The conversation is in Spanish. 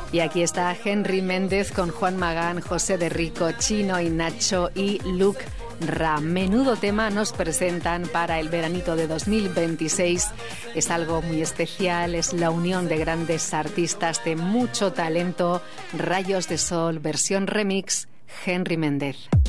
Y aquí está Henry Méndez con Juan Magán, José de Rico, Chino y Nacho y Luke Ra. Menudo tema nos presentan para el veranito de 2026. Es algo muy especial, es la unión de grandes artistas de mucho talento. Rayos de Sol, versión remix, Henry Méndez.